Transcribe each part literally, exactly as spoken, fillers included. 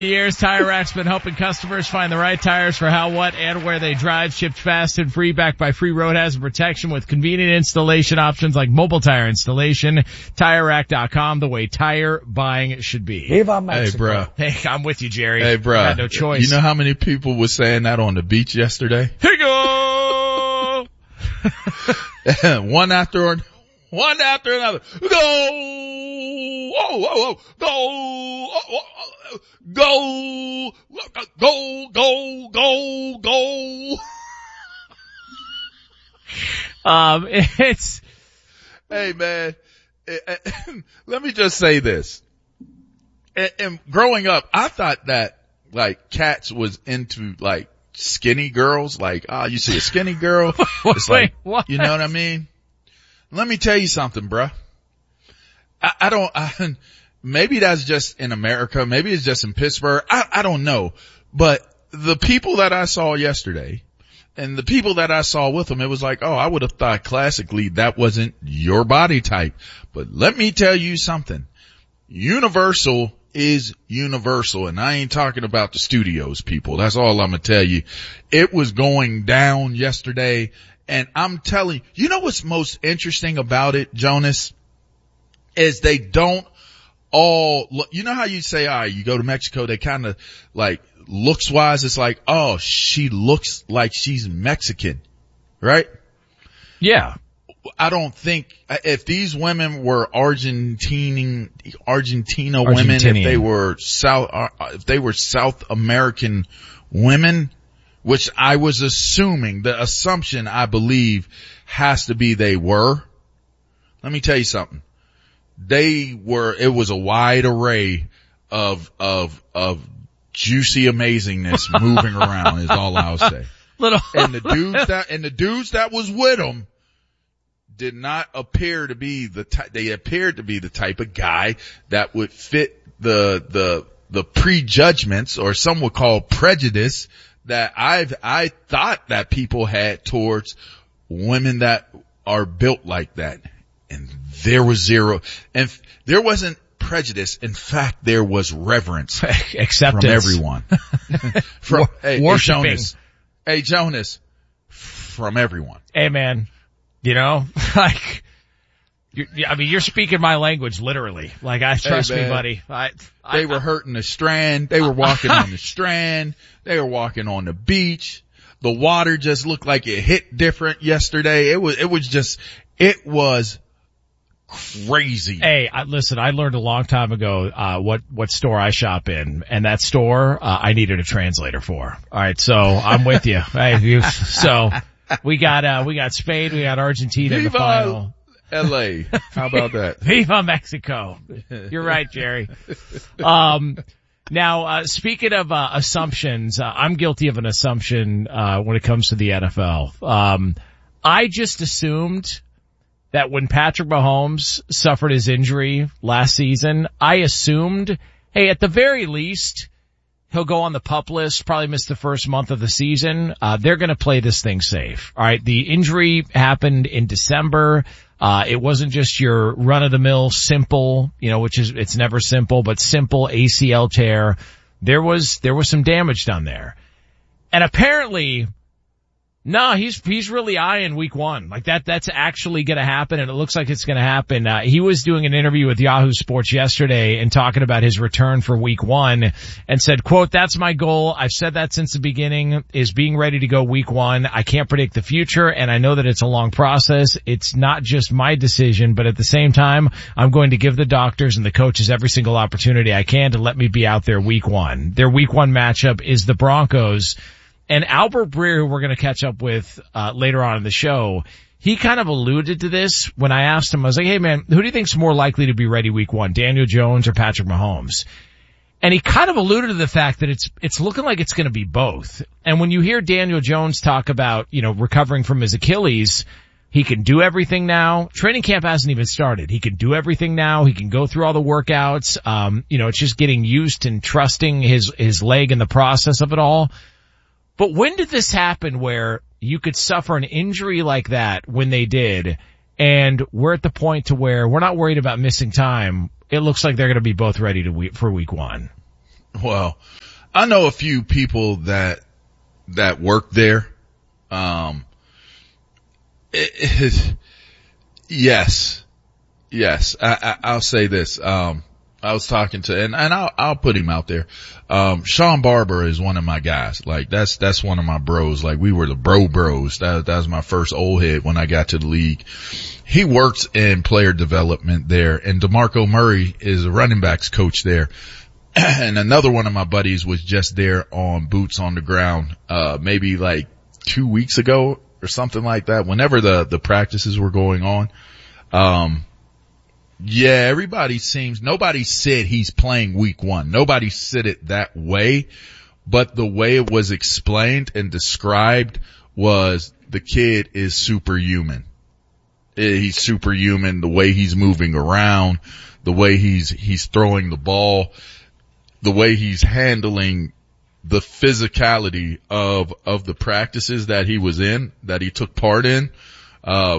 Years, Tire Rack's been helping customers find the right tires for how, what, and where they drive. Shipped fast and free, backed by free road hazard protection with convenient installation options like mobile tire installation. Tire Rack dot com, the way tire buying should be. Viva Mexico. Hey, bro. Hey, I'm with you, Jerry. Hey, bro. I got no choice. You know how many people were saying that on the beach yesterday? Here you go! One after one after another. Go! Whoa, whoa, whoa. Go! Oh, oh, oh. Go! Go! Go! Go! Go! Um, it's... Hey, man. Let me just say this. And, and growing up, I thought that, like, cats was into, like, skinny girls. Like, ah, oh, you see a skinny girl. It's Wait, like, what? You know what I mean? Let me tell you something, bruh. I, I don't, I, maybe that's just in America. Maybe it's just in Pittsburgh. I, I don't know. But the people that I saw yesterday and the people that I saw with them, it was like, oh, I would have thought classically that wasn't your body type. But let me tell you something. Universal is universal. And I ain't talking about the studios, people. That's all I'm going to tell you. It was going down yesterday. And I'm telling you, you know what's most interesting about it, Jonas? Is they don't all look, you know how you say, all right, you go to Mexico, they kind of like looks wise, it's like, oh, she looks like she's Mexican, right? Yeah. I don't think if these women were Argentine, Argentina women, if they were South, if they were South American women, which I was assuming, the assumption I believe has to be they were. Let me tell you something. They were, it was a wide array of, of, of juicy amazingness moving around is all I'll say. Little. And the dudes that, and the dudes that was with them did not appear to be the type, they appeared to be the type of guy that would fit the, the, the prejudgments, or some would call prejudice, that I've, I thought that people had towards women that are built like that. And there was zero, and there wasn't prejudice. In fact, there was reverence. Acceptance. From everyone. from, War- hey, hey, Jonas. Hey, Jonas. From everyone. Hey, man. You know, like, you're, I mean, you're speaking my language literally. Like, I trust hey, me, buddy. I, I, they were hurting the strand. They were walking on the strand. They were walking on the beach. The water just looked like it hit different yesterday. It was, it was just, it was crazy. Hey, I, listen, I learned a long time ago, uh, what, what store I shop in, and that store, uh, I needed a translator for. All right. So I'm with you. Hey, you, so we got, uh, we got Spain, we got Argentina in the final. L A. How about that? Viva Mexico. You're right, Jerry. Um, now, uh, speaking of, uh, assumptions, uh, I'm guilty of an assumption, uh, when it comes to the N F L. Um, I just assumed that when Patrick Mahomes suffered his injury last season, I assumed, hey, at the very least, he'll go on the PUP list, probably miss the first month of the season. Uh, they're going to play this thing safe. All right. The injury happened in December. Uh, it wasn't just your run of the mill simple, you know, which is, it's never simple, but simple A C L tear. There was, there was some damage done there. And apparently, no, he's, he's really eyeing week one. Like that, that's actually gonna happen, and it looks like it's gonna happen. Uh, he was doing an interview with Yahoo Sports yesterday and talking about his return for week one and said, quote, that's my goal. I've said that since the beginning, is being ready to go week one. I can't predict the future, and I know that it's a long process. It's not just my decision, but at the same time, I'm going to give the doctors and the coaches every single opportunity I can to let me be out there week one. Their week one matchup is the Broncos. And Albert Breer, who we're going to catch up with uh later on in the show, he kind of alluded to this when I asked him. I was like, hey, man, who do you think's more likely to be ready week one, Daniel Jones or Patrick Mahomes? And he kind of alluded to the fact that it's it's looking like it's going to be both. And when you hear Daniel Jones talk about, you know, recovering from his Achilles, he can do everything now. Training camp hasn't even started. He can do everything now. He can go through all the workouts. Um, you know, it's just getting used and trusting his his leg in the process of it all. But when did this happen where you could suffer an injury like that when they did, and we're at the point to where we're not worried about missing time? It looks like they're going to be both ready to week, for week one. Well, I know a few people that, that work there. Um, it, it, yes, yes, I, I, I'll say this. Um, I was talking to, and, and I'll, I'll put him out there. Um, Sean Barber is one of my guys. Like, that's, that's one of my bros. Like, we were the bro bros. That, that was my first old head when I got to the league. He works in player development there, and DeMarco Murray is a running backs coach there. And another one of my buddies was just there on boots on the ground, uh, maybe like two weeks ago or something like that, whenever the, the practices were going on. Um, yeah, everybody seems, nobody said he's playing week one. Nobody said it that way, but the way it was explained and described was the kid is superhuman. He's superhuman, the way he's moving around, the way he's, he's throwing the ball, the way he's handling the physicality of, of the practices that he was in, that he took part in. Uh,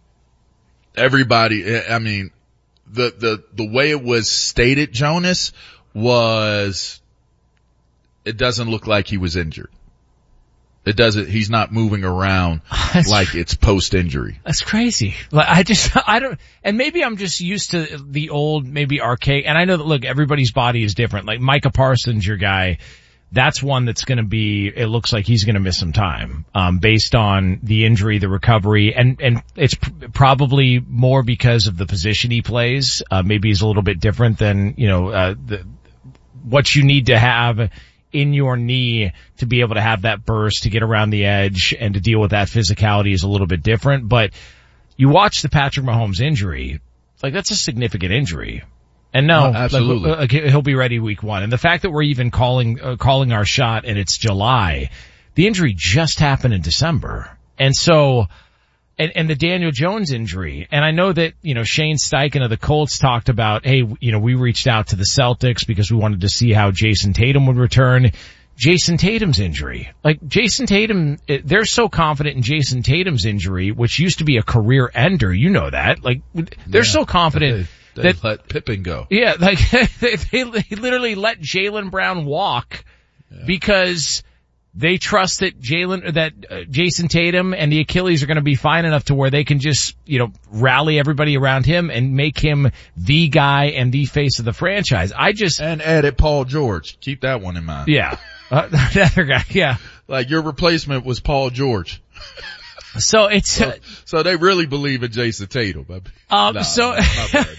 everybody, I mean, the, the, the way it was stated, Jonas, was, it doesn't look like he was injured. It doesn't, he's not moving around that's, like it's post-injury. That's crazy. Like, I just, I don't, and maybe I'm just used to the old, maybe archaic, and I know that, look, everybody's body is different. Like Micah Parsons, your guy, that's one that's gonna be, it looks like he's gonna miss some time, um, based on the injury, the recovery, and, and it's pr- probably more because of the position he plays. Uh, maybe he's a little bit different than, you know, uh, the, what you need to have in your knee to be able to have that burst, to get around the edge and to deal with that physicality is a little bit different. But you watch the Patrick Mahomes injury, like that's a significant injury. And no, oh, absolutely. Like, he'll be ready week one. And the fact that we're even calling, uh, calling our shot and it's July, the injury just happened in December. And so, and, and the Daniel Jones injury. And I know that, you know, Shane Steichen of the Colts talked about, hey, you know, we reached out to the Celtics because we wanted to see how Jason Tatum would return. Jason Tatum's injury. Like, Jason Tatum, they're so confident in Jason Tatum's injury, which used to be a career ender. You know that. Like, they're yeah, so confident they, they that, let Pippen go. Yeah, like, they, they literally let Jaylen Brown walk yeah. because they trust that Jalen, that uh, Jason Tatum and the Achilles are going to be fine enough to where they can just, you know, rally everybody around him and make him the guy and the face of the franchise. I just and edit Paul George. Keep that one in mind. Yeah, uh, the other guy. Yeah, like your replacement was Paul George. So it's so, so they really believe in Jason Tatum. Um, nah, so. Nah,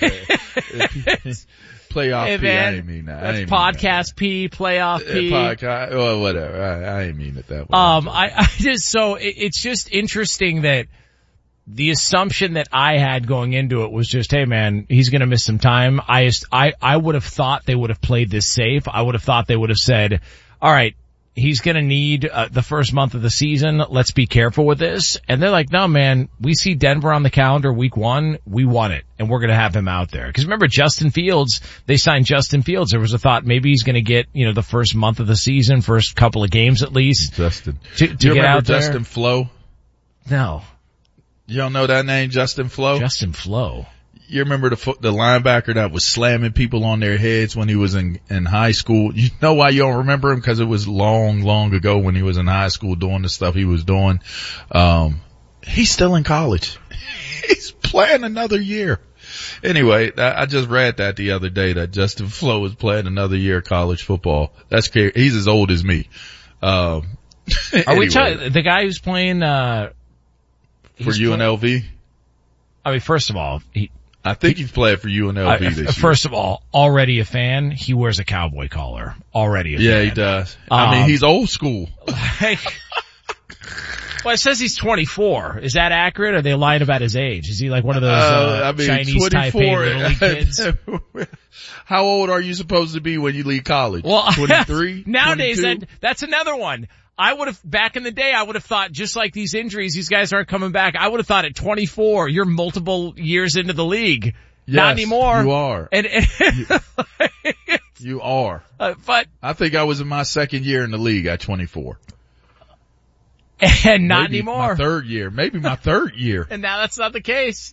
Playoff hey, P, man, I ain't mean that. That's I ain't podcast mean that. P, playoff P. Podcast, well, whatever. I, I ain't mean it that way. Um, I, I just, so it, it's just interesting that the assumption that I had going into it was just, hey man, he's gonna miss some time. I just, I, I would have thought they would have played this safe. I would have thought they would have said, alright, he's gonna need uh, the first month of the season. Let's be careful with this. And they're like, no man, we see Denver on the calendar week one. We won it. And we're gonna have him out there. Cause remember Justin Fields, they signed Justin Fields. There was a thought maybe he's gonna get, you know, the first month of the season, first couple of games at least. Justin. To, to Do you get remember out there. Justin Flo? No. You don't know that name, Justin Flo? Justin Flo. You remember the the linebacker that was slamming people on their heads when he was in, in high school? You know why you don't remember him? Cause it was long, long ago when he was in high school doing the stuff he was doing. Um, he's still in college. He's playing another year. Anyway, I just read that the other day that Justin Flo is playing another year of college football. That's scary. He's as old as me. Um, Are anyway. we talking, the guy who's playing, uh, for U N L V? I mean, first of all, he, I think he's playing for U N L V uh, this year. First of all, already a fan. He wears a cowboy collar. Already a yeah, fan. Yeah, he does. Um, I mean, he's old school. Like, well, it says he's twenty-four. Is that accurate? Or are they lying about his age? Is he like one of those uh, uh, I mean, Chinese Taipei little league kids? How old are you supposed to be when you leave college? Well, twenty-three? Nowadays, that, that's another one. I would have, back in the day, I would have thought, just like these injuries, these guys aren't coming back. I would have thought at twenty-four, you're multiple years into the league. Yes, Not anymore. You are. And, and you, you are. Uh, but I think I was in my second year in the league at twenty-four. And not maybe anymore. My third year. Maybe my third year. And now that's not the case.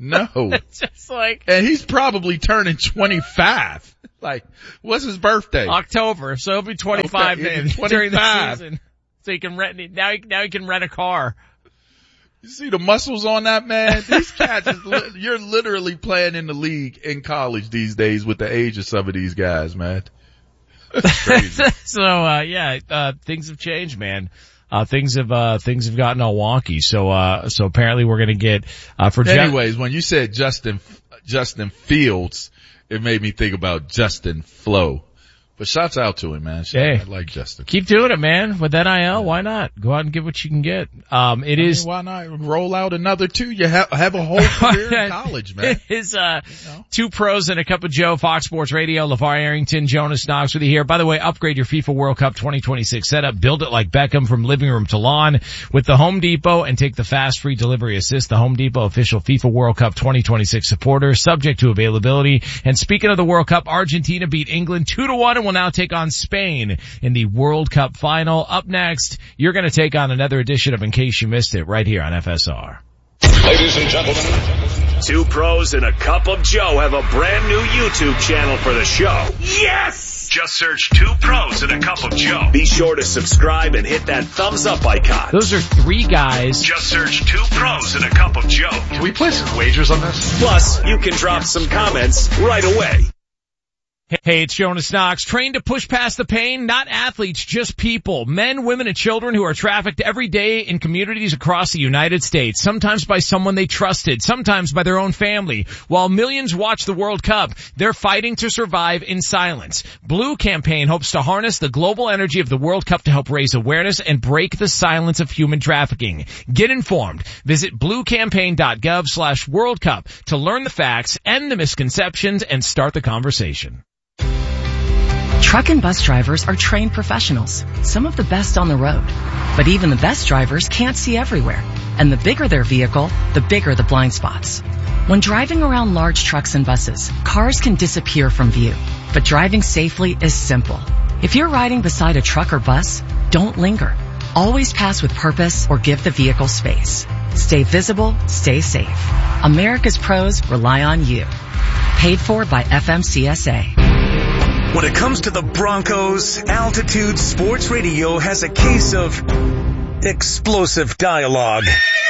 No. It's just like. And he's probably turning twenty-five. Like, what's his birthday? October. So he'll be twenty-five okay, then, during the season. So he can rent, now he, now he can rent a car. You see the muscles on that man? These cats, is li- you're literally playing in the league in college these days with the age of some of these guys, man. That's crazy. So, uh, yeah, uh, things have changed, man. Uh, things have, uh, things have gotten all wonky. So, uh, so apparently we're going to get, uh, for Anyways, Je- when you said Justin, Justin Fields, it made me think about Justin Flo. But shouts out to him, man. Shout, hey, I like Justin. Keep doing it, man. With that I L, why not? Go out and get what you can get. Um, it I is. Mean, why not roll out another two? You have, have a whole career in college, man. It is, uh, you know? Two pros and a cup of Joe, Fox Sports Radio, LeVar Arrington, Jonas Knox with you here. By the way, upgrade your FIFA World Cup twenty twenty-six setup. Build it like Beckham from living room to lawn with the Home Depot and take the fast free delivery assist. The Home Depot official FIFA World Cup twenty twenty-six supporter, subject to availability. And speaking of the World Cup, Argentina beat England two to one and will now take on Spain in the World Cup final. Up next, you're going to take on another edition of In Case You Missed It right here on F S R. Ladies and gentlemen, two pros and a cup of Joe have a brand new YouTube channel for the show. Yes! Just search Two Pros and a Cup of Joe. Be sure to subscribe and hit that thumbs up icon. Those are three guys. Just search Two Pros and a Cup of Joe. Can we place some wagers on this? Plus, you can drop some comments right away. Hey, it's Jonas Knox. Trained to push past the pain, not athletes, just people. Men, women, and children who are trafficked every day in communities across the United States. Sometimes by someone they trusted, sometimes by their own family. While millions watch the World Cup, they're fighting to survive in silence. Blue Campaign hopes to harness the global energy of the World Cup to help raise awareness and break the silence of human trafficking. Get informed. Visit bluecampaign.gov slash World Cup to learn the facts, end the misconceptions, and start the conversation. Truck and bus drivers are trained professionals, some of the best on the road. But even the best drivers can't see everywhere. And the bigger their vehicle, the bigger the blind spots. When driving around large trucks and buses, cars can disappear from view. But driving safely is simple. If you're riding beside a truck or bus, don't linger. Always pass with purpose or give the vehicle space. Stay visible, stay safe. America's pros rely on you. Paid for by F M C S A. When it comes to the Broncos, Altitude Sports Radio has a case of explosive dialogue.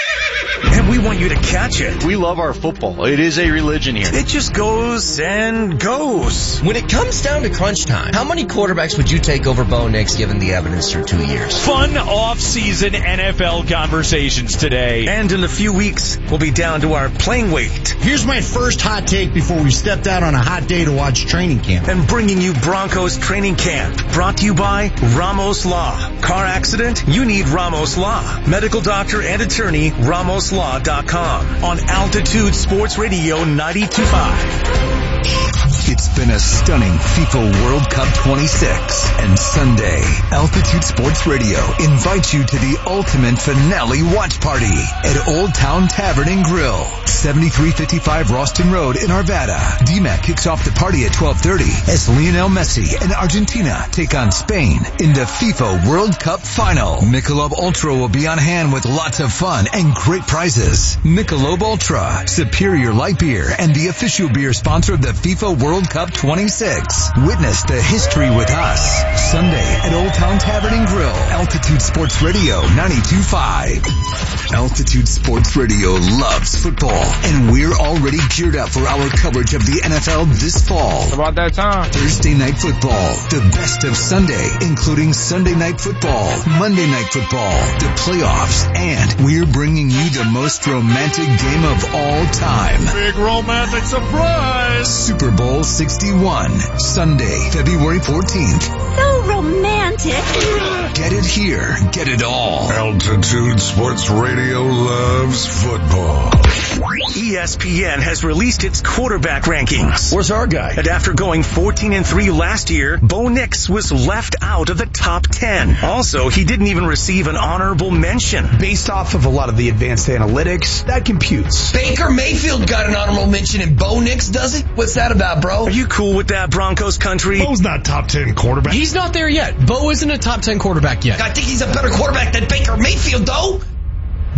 And we want you to catch it. We love our football. It is a religion here. It just goes and goes. When it comes down to crunch time, how many quarterbacks would you take over Bo Nix given the evidence through two years? Fun off-season N F L conversations today. And in a few weeks, we'll be down to our playing weight. Here's my first hot take before we stepped out on a hot day to watch training camp. And bringing you Broncos training camp. Brought to you by Ramos Law. Car accident? You need Ramos Law. Medical doctor and attorney, ramos law dot com. On Altitude Sports Radio ninety-two point five. It's been a stunning FIFA World Cup twenty-six, and Sunday, Altitude Sports Radio invites you to the ultimate finale watch party at Old Town Tavern and Grill, seventy-three fifty-five Ralston Road in Arvada. D MAC kicks off the party at twelve thirty as Lionel Messi and Argentina take on Spain in the FIFA World Cup final. Michelob Ultra will be on hand with lots of fun and great prizes. Michelob Ultra, superior light beer and the official beer sponsor of the FIFA World Cup twenty-six. Witness the history with us. Sunday at Old Town Tavern and Grill. Altitude Sports Radio ninety-two point five. Altitude Sports Radio loves football, and we're already geared up for our coverage of the N F L this fall. It's about that time. Thursday Night Football, the best of Sunday, including Sunday Night Football, Monday Night Football, the playoffs, and we're bringing you the most romantic game of all time. Big romantic surprise! Super Bowl sixty-one, Sunday, February fourteenth. So romantic. Get it here, get it all. Altitude Sports Radio loves football. E S P N has released its quarterback rankings. Where's our guy? And after going fourteen and three last year, Bo Nix was left out of the top ten. Also, he didn't even receive an honorable mention. Based off of a lot of the advanced analytics, that computes. Baker Mayfield got an honorable mention and Bo Nix doesn't? What's that about, bro? Are you cool with that, Broncos country? Bo's not top ten quarterback. He's not there yet. Bo isn't a top ten quarterback yet. I think he's a better quarterback than Baker Mayfield, though.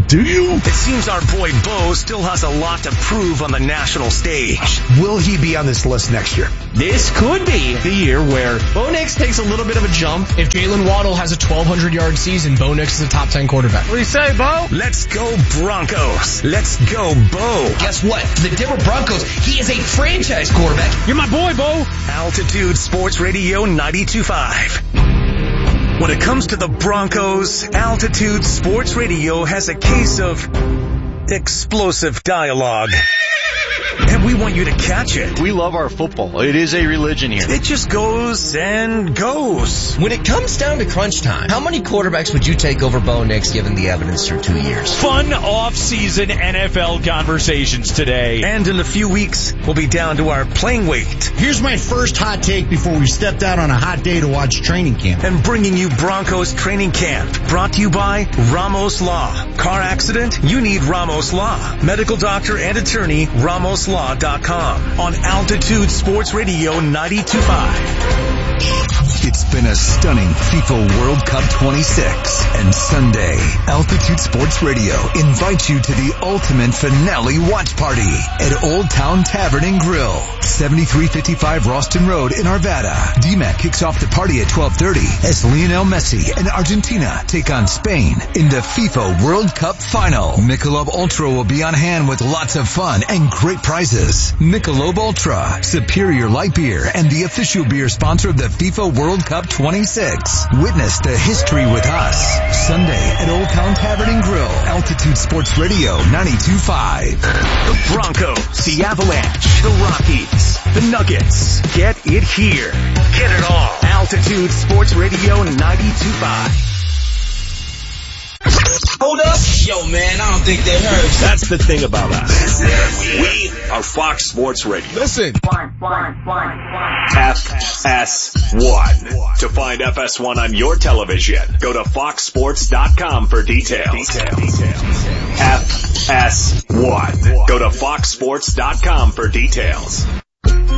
Do you? It seems our boy Bo still has a lot to prove on the national stage. Will he be on this list next year? This could be the year where Bo Nix takes a little bit of a jump. If Jalen Waddle has a twelve hundred yard season, Bo Nix is a top ten quarterback. What do you say, Bo? Let's go Broncos. Let's go Bo. Guess what? For the Denver Broncos, he is a franchise quarterback. You're my boy, Bo. Altitude Sports Radio ninety-two point five. When it comes to the Broncos, Altitude Sports Radio has a case of explosive dialogue. And we want you to catch it. We love our football. It is a religion here. It just goes and goes. When it comes down to crunch time, how many quarterbacks would you take over Bo Nix given the evidence through two years? Fun off-season N F L conversations today. And in a few weeks, we'll be down to our playing weight. Here's my first hot take before we stepped out on a hot day to watch training camp. And bringing you Broncos training camp. Brought to you by Ramos Law. Car accident? You need Ramos Law. Medical doctor and attorney, ramos law dot com. On Altitude Sports Radio ninety-two point five. It's been a stunning FIFA World Cup twenty-six, and Sunday, Altitude Sports Radio invites you to the ultimate finale watch party at Old Town Tavern and Grill, seventy-three fifty-five Ralston Road in Arvada. D MAC kicks off the party at twelve thirty as Lionel Messi and Argentina take on Spain in the FIFA World Cup final. Michelob Ultra will be on hand with lots of fun and great prizes. Michelob Ultra, superior light beer and the official beer sponsor of the FIFA World Cup twenty-six. Witness the history with us. Sunday at Old Town Tavern and Grill. Altitude Sports Radio ninety-two point five. The Broncos, the Avalanche, the Rockies, the Nuggets. Get it here. Get it all. Altitude Sports Radio ninety-two point five. Hold up. Yo, man, I don't think that hurts. That's the thing about us. We are Fox Sports Radio. Listen. F S one. To find F S one on your television, go to fox sports dot com for details. F S one. Go to fox sports dot com for details.